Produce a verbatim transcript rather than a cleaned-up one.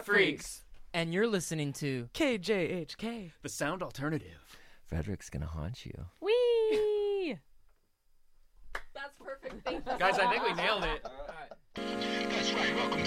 not freaks. And you're listening to K J H K. The sound alternative. Frederick's gonna haunt you. Wee. That's perfect. Thank you. Guys, I think we nailed it. That's right. Welcome